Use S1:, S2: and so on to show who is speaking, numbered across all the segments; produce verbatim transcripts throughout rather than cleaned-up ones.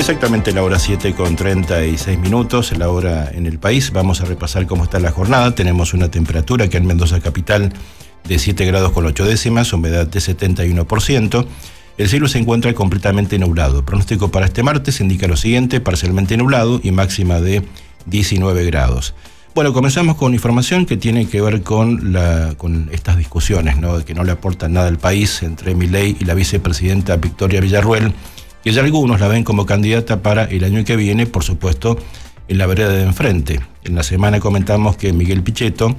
S1: Exactamente la hora siete con treinta y seis minutos, la hora en el país. Vamos a repasar cómo está la jornada. Tenemos una temperatura que en Mendoza capital de siete grados con ocho décimas, humedad de setenta y uno por ciento. El cielo se encuentra completamente nublado. El pronóstico para este martes indica lo siguiente: parcialmente nublado y máxima de diecinueve grados. Bueno, comenzamos con información que tiene que ver con, la, con estas discusiones, ¿no?, que no le aportan nada al país entre Milei y la vicepresidenta Victoria Villarruel, que ya algunos la ven como candidata para el año que viene, por supuesto, en la vereda de enfrente. En la semana comentamos que Miguel Pichetto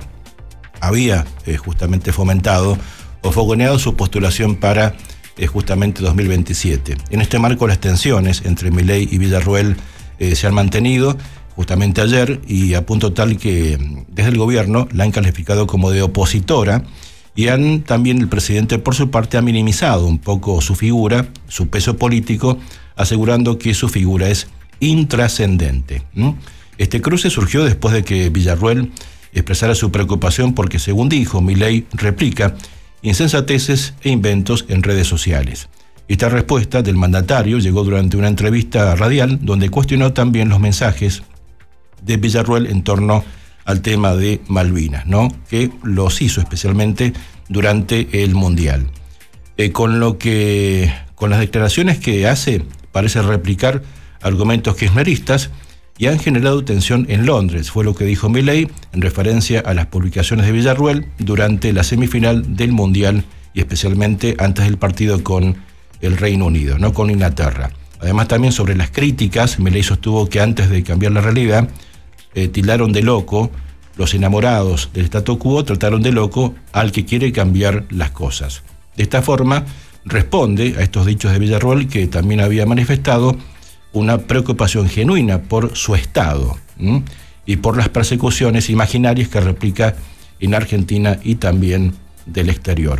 S1: había eh, justamente fomentado o fogoneado su postulación para eh, justamente dos mil veintisiete. En este marco, las tensiones entre Milei y Villarruel eh, se han mantenido justamente ayer, y a punto tal que desde el gobierno la han calificado como de opositora, y han también el presidente por su parte ha minimizado un poco su figura, su peso político, asegurando que su figura es intrascendente. ¿Mm? Este cruce surgió después de que Villarruel expresara su preocupación porque, según dijo, Milei replica insensateces e inventos en redes sociales. Esta respuesta del mandatario llegó durante una entrevista radial donde cuestionó también los mensajes de Villarruel en torno al tema de Malvinas, ¿no?, que los hizo especialmente durante el Mundial. Eh, con lo que, con las declaraciones que hace, parece replicar argumentos kirchneristas y han generado tensión en Londres, fue lo que dijo Milei en referencia a las publicaciones de Villarruel durante la semifinal del Mundial y especialmente antes del partido con el Reino Unido, no con Inglaterra. Además, también sobre las críticas, Milei sostuvo que antes de cambiar la realidad, eh, tildaron de loco, los enamorados del statu quo trataron de loco al que quiere cambiar las cosas. De esta forma, responde a estos dichos de Villarruel, que también había manifestado una preocupación genuina por su estado, ¿m? y por las persecuciones imaginarias que replica en Argentina y también del exterior.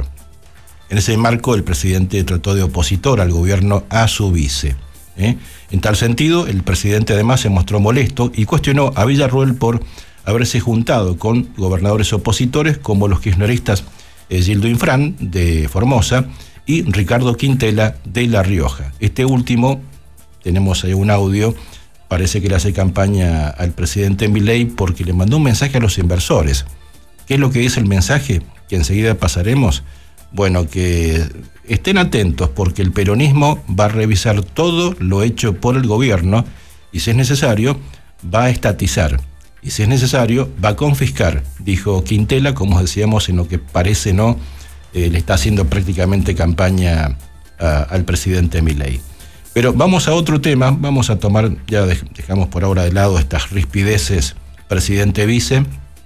S1: En ese marco, el presidente trató de opositor al gobierno a su vice. ¿eh? En tal sentido, el presidente además se mostró molesto y cuestionó a Villarruel por haberse juntado con gobernadores opositores como los kirchneristas eh, Gildo Infran de Formosa y Ricardo Quintela de La Rioja. Este último, tenemos ahí un audio, parece que le hace campaña al presidente Milei porque le mandó un mensaje a los inversores. ¿Qué es lo que dice el mensaje? Que enseguida pasaremos. Bueno, que estén atentos porque el peronismo va a revisar todo lo hecho por el gobierno y, si es necesario, va a estatizar. Y si es necesario, va a confiscar, dijo Quintela, como decíamos, en lo que parece no, eh, le está haciendo prácticamente campaña a, al presidente Milei. Pero vamos a otro tema, vamos a tomar, ya dejamos por ahora de lado estas rispideces presidente-vice.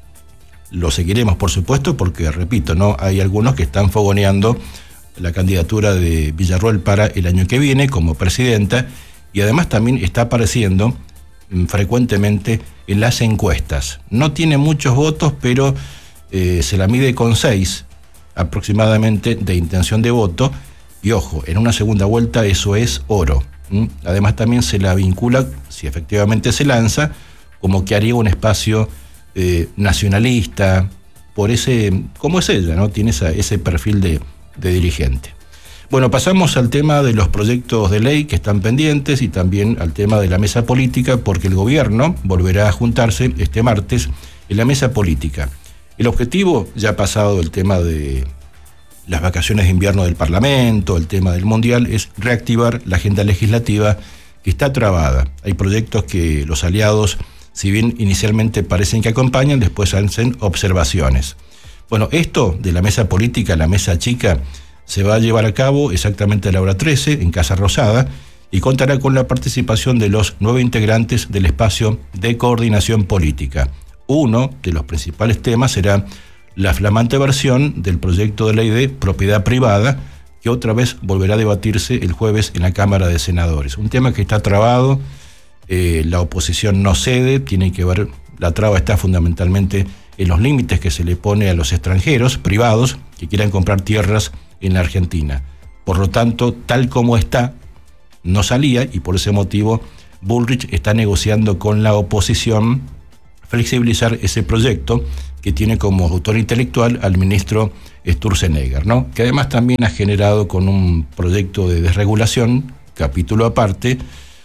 S1: Lo seguiremos, por supuesto, porque, repito, no hay algunos que están fogoneando la candidatura de Villarruel para el año que viene como presidenta, y además también está apareciendo frecuentemente en las encuestas. No tiene muchos votos, pero eh, se la mide con seis aproximadamente de intención de voto, y ojo, en una segunda vuelta eso es oro. ¿Mm? Además también se la vincula, si efectivamente se lanza, como que haría un espacio eh, nacionalista, por ese, como es ella, ¿no? Tiene esa, ese perfil de, de dirigente. Bueno, pasamos al tema de los proyectos de ley que están pendientes y también al tema de la mesa política, porque el gobierno volverá a juntarse este martes en la mesa política. El objetivo, ya pasado el tema de las vacaciones de invierno del Parlamento, el tema del Mundial, es reactivar la agenda legislativa que está trabada. Hay proyectos que los aliados, si bien inicialmente parecen que acompañan, después hacen observaciones. Bueno, esto de la mesa política, la mesa chica, se va a llevar a cabo exactamente a la hora trece en Casa Rosada y contará con la participación de los nueve integrantes del espacio de coordinación política. Uno de los principales temas será la flamante versión del proyecto de ley de propiedad privada, que otra vez volverá a debatirse el jueves en la Cámara de Senadores. Un tema que está trabado, eh, la oposición no cede, tiene que ver, la traba está fundamentalmente en los límites que se le pone a los extranjeros privados que quieran comprar tierras en la Argentina. Por lo tanto, tal como está, no salía, y por ese motivo Bullrich está negociando con la oposición flexibilizar ese proyecto que tiene como autor intelectual al ministro Sturzenegger, ¿no? Que además también ha generado con un proyecto de desregulación, capítulo aparte,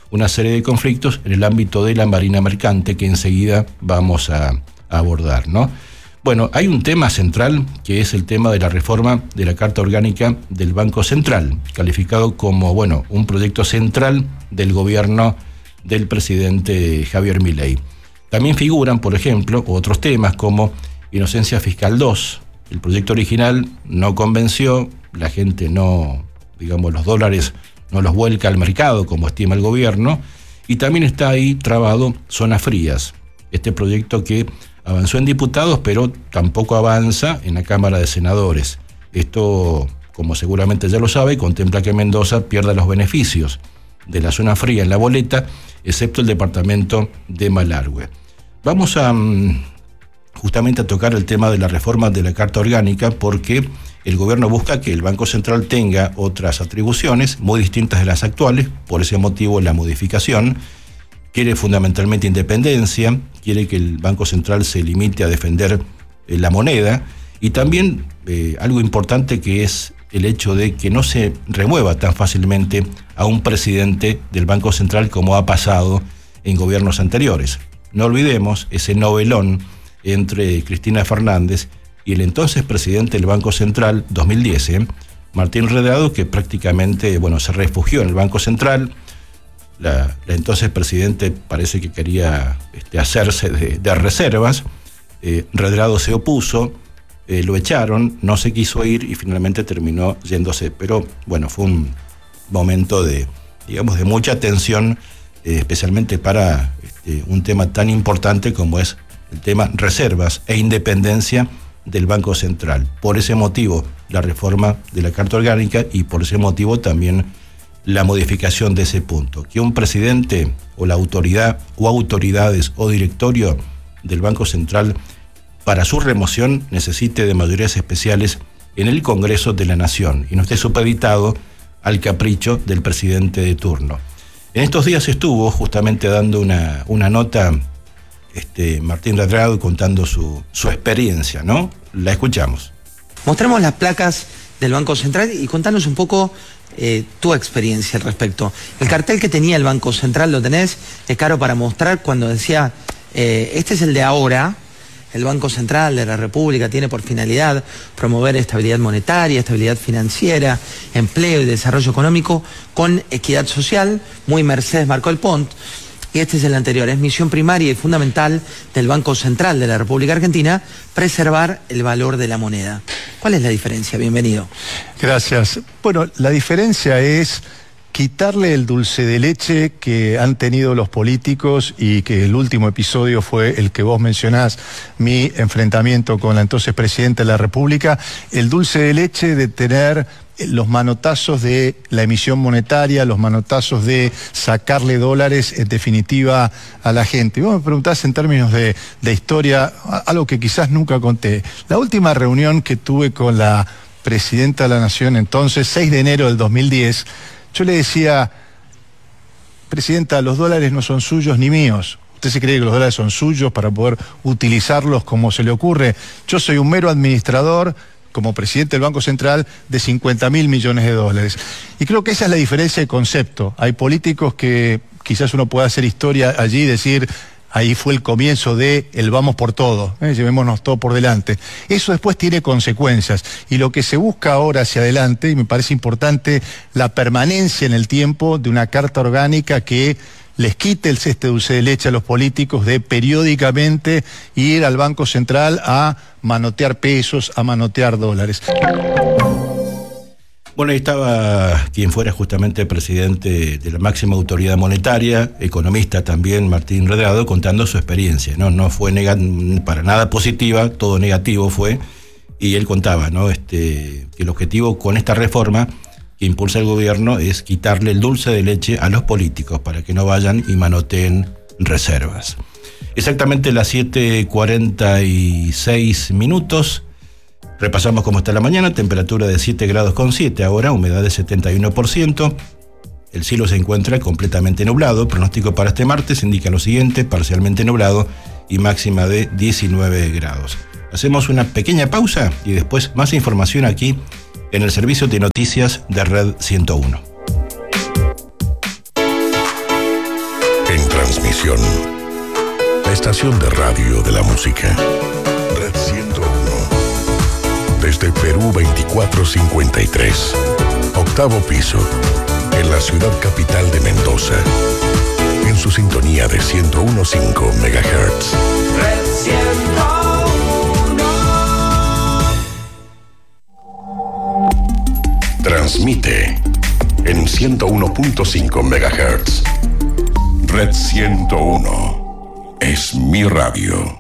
S1: una serie de conflictos en el ámbito de la marina mercante que enseguida vamos a, a abordar, ¿no? Bueno, hay un tema central que es el tema de la reforma de la Carta Orgánica del Banco Central, calificado como, bueno, un proyecto central del gobierno del presidente Javier Milei. También figuran, por ejemplo, otros temas como Inocencia Fiscal dos. El proyecto original no convenció, la gente no, digamos, los dólares no los vuelca al mercado como estima el gobierno, y también está ahí trabado Zonas Frías, este proyecto que avanzó en diputados, pero tampoco avanza en la Cámara de Senadores. Esto, como seguramente ya lo sabe, contempla que Mendoza pierda los beneficios de la zona fría en la boleta, excepto el departamento de Malargüe. Vamos a justamente a tocar el tema de la reforma de la Carta Orgánica, porque el gobierno busca que el Banco Central tenga otras atribuciones muy distintas de las actuales, por ese motivo la modificación. Quiere fundamentalmente independencia, quiere que el Banco Central se limite a defender eh, la moneda, y también eh, algo importante que es el hecho de que no se remueva tan fácilmente a un presidente del Banco Central como ha pasado en gobiernos anteriores. No olvidemos ese novelón entre Cristina Fernández y el entonces presidente del Banco Central, dos mil diez, ¿eh? Martín Redrado, que prácticamente, bueno, se refugió en el Banco Central. La, la entonces presidente parece que quería este, hacerse de, de reservas. Eh, Redrado se opuso, eh, lo echaron, no se quiso ir y finalmente terminó yéndose. Pero bueno, fue un momento de, digamos, de mucha tensión, eh, especialmente para este, un tema tan importante como es el tema reservas e independencia del Banco Central. Por ese motivo, la reforma de la Carta Orgánica, y por ese motivo también la modificación de ese punto. Que un presidente o la autoridad o autoridades o directorio del Banco Central para su remoción necesite de mayorías especiales en el Congreso de la Nación y no esté supeditado al capricho del presidente de turno. En estos días estuvo justamente dando una, una nota Este, Martín Redrado contando su, su experiencia, ¿no? La escuchamos.
S2: Mostremos las placas del Banco Central y contanos un poco eh, tu experiencia al respecto. El cartel que tenía el Banco Central, ¿lo tenés? Es caro para mostrar cuando decía, eh, este es el de ahora, el Banco Central de la República tiene por finalidad promover estabilidad monetaria, estabilidad financiera, empleo y desarrollo económico con equidad social, muy Mercedes Marcó el Pont. Y este es el anterior, es misión primaria y fundamental del Banco Central de la República Argentina, preservar el valor de la moneda. ¿Cuál es la diferencia? Bienvenido.
S3: Gracias. Bueno, la diferencia es quitarle el dulce de leche que han tenido los políticos y que el último episodio fue el que vos mencionás, mi enfrentamiento con la entonces Presidenta de la República, el dulce de leche de tener los manotazos de la emisión monetaria, los manotazos de sacarle dólares en definitiva a la gente. Y vos me preguntás en términos de, de historia, algo que quizás nunca conté. La última reunión que tuve con la Presidenta de la Nación entonces, seis de enero del dos mil diez, yo le decía, Presidenta, los dólares no son suyos ni míos. ¿Usted se cree que los dólares son suyos para poder utilizarlos como se le ocurre? Yo soy un mero administrador, como presidente del Banco Central, de cincuenta mil millones de dólares. Y creo que esa es la diferencia de concepto. Hay políticos que quizás uno pueda hacer historia allí y decir, ahí fue el comienzo de el vamos por todo, ¿eh? Llevémonos todo por delante. Eso después tiene consecuencias. Y lo que se busca ahora hacia adelante, y me parece importante, la permanencia en el tiempo de una carta orgánica que les quite el ceste dulce de leche a los políticos de periódicamente ir al Banco Central a manotear pesos, a manotear dólares.
S1: Bueno, ahí estaba quien fuera justamente presidente de la máxima autoridad monetaria, economista también, Martín Redrado, contando su experiencia, ¿no? No fue para nada positiva, todo negativo fue, y él contaba, ¿no? Este, que el objetivo con esta reforma que impulsa el gobierno es quitarle el dulce de leche a los políticos para que no vayan y manoteen reservas. Exactamente las siete cuarenta y seis minutos. Repasamos cómo está la mañana, temperatura de siete grados con siete ahora, humedad de setenta y uno por ciento. El cielo se encuentra completamente nublado. Pronóstico para este martes indica lo siguiente: parcialmente nublado y máxima de diecinueve grados. Hacemos una pequeña pausa y después más información aquí en el servicio de noticias de Red ciento uno.
S4: transmisión. La estación de radio de la música. Red ciento uno. Desde Perú veinticuatro cincuenta y tres. Octavo piso. En la ciudad capital de Mendoza. En su sintonía de ciento uno punto cinco megahertz.
S5: Red ciento uno.
S4: Transmite en ciento uno punto cinco megahertz. Red ciento uno. Es mi radio.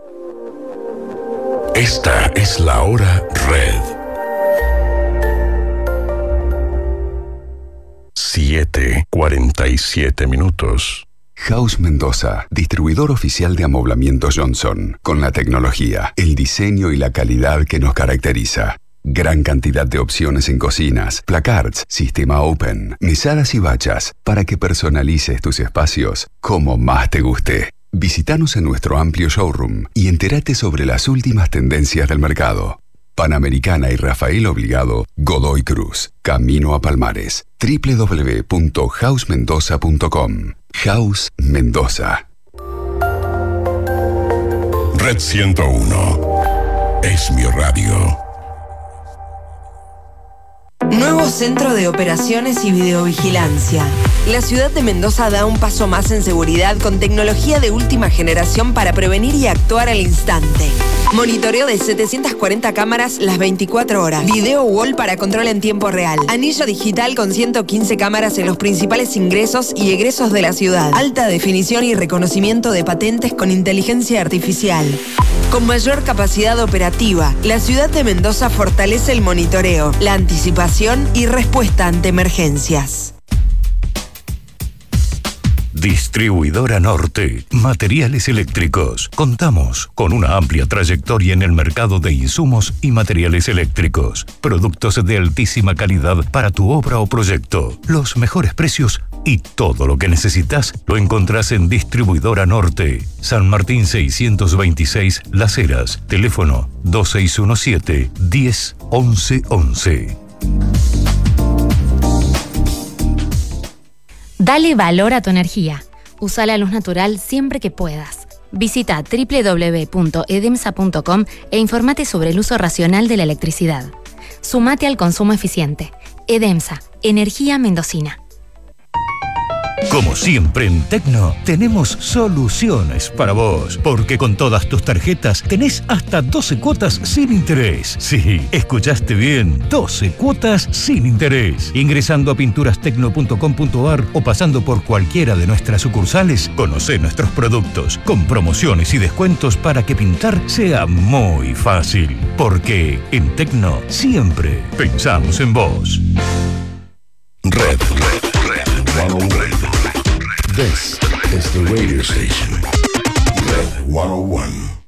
S4: Esta es la hora Red. siete cuarenta y siete minutos.
S6: House Mendoza, distribuidor oficial de amoblamiento Johnson, con la tecnología, el diseño y la calidad que nos caracteriza. Gran cantidad de opciones en cocinas, placards, sistema open, mesadas y bachas, para que personalices tus espacios como más te guste. Visítanos en nuestro amplio showroom y entérate sobre las últimas tendencias del mercado. Panamericana y Rafael Obligado, Godoy Cruz, Camino a Palmares, doble u doble u doble u punto house mendoza punto com. House Mendoza.
S4: Red ciento uno. Es mi radio.
S7: Nuevo Centro de Operaciones y Videovigilancia. La ciudad de Mendoza da un paso más en seguridad con tecnología de última generación para prevenir y actuar al instante. Monitoreo de setecientas cuarenta cámaras las veinticuatro horas. Video wall para control en tiempo real. Anillo digital con ciento quince cámaras en los principales ingresos y egresos de la ciudad. Alta definición y reconocimiento de patentes con inteligencia artificial. Con mayor capacidad operativa, la ciudad de Mendoza fortalece el monitoreo, la anticipación y respuesta ante emergencias.
S8: Distribuidora Norte, materiales eléctricos. Contamos con una amplia trayectoria en el mercado de insumos y materiales eléctricos. Productos de altísima calidad para tu obra o proyecto. Los mejores precios y todo lo que necesitas lo encontrás en Distribuidora Norte. San Martín seiscientos veintiséis Las Heras. Teléfono dos seis uno siete, diez, once, once.
S9: Dale valor a tu energía. Usa la luz natural siempre que puedas. Visita doble u doble u doble u punto edemsa punto com e informate sobre el uso racional de la electricidad. Sumate al consumo eficiente. Edemsa, energía mendocina.
S8: Como siempre en Tecno, tenemos soluciones para vos, porque con todas tus tarjetas tenés hasta doce cuotas sin interés. Sí, escuchaste bien, doce cuotas sin interés. Ingresando a pinturas tecno punto com punto ar o pasando por cualquiera de nuestras sucursales, conocé nuestros productos, con promociones y descuentos para que pintar sea muy fácil. Porque en Tecno siempre pensamos en vos.
S4: Red, red, red, red, red. This is the radio station. Red ciento uno.